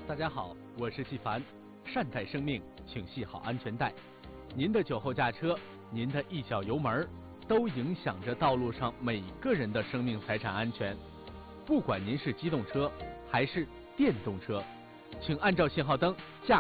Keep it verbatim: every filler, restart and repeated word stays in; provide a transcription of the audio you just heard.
大家好，我是纪凡。善待生命，请系好安全带。您的酒后驾车，您的一脚油门，都影响着道路上每个人的生命财产安全。不管您是机动车还是电动车，请按照信号灯驾